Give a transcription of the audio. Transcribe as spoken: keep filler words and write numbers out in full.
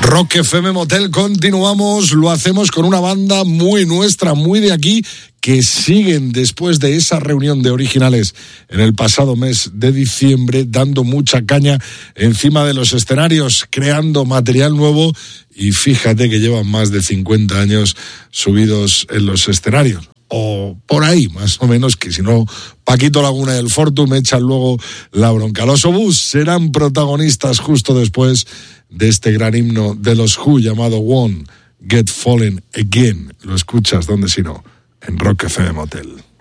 Rock F M Motel, continuamos, lo hacemos con una banda muy nuestra, muy de aquí, que siguen después de esa reunión de originales en el pasado mes de diciembre, dando mucha caña encima de los escenarios, creando material nuevo, y fíjate que llevan más de cincuenta años subidos en los escenarios. O por ahí, más o menos, que si no, Paquito Laguna y el Fortu me echan luego la bronca. Los Obús serán protagonistas justo después de este gran himno de los Who llamado Won't Get Fallen Again. Lo escuchas, ¿dónde si no? En Rock F M Motel.